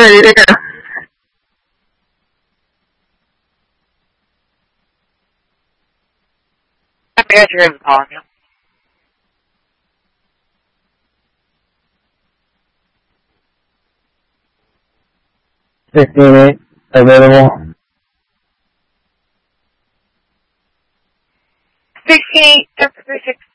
yeah. I guess you're going to call him. 16-8 available. 16, 36.